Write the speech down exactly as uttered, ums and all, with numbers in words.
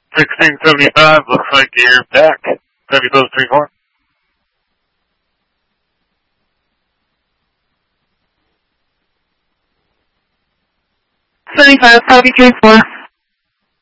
sixteen seventy-five, looks like you're back. Have you close three four? seventy-five, copy three four.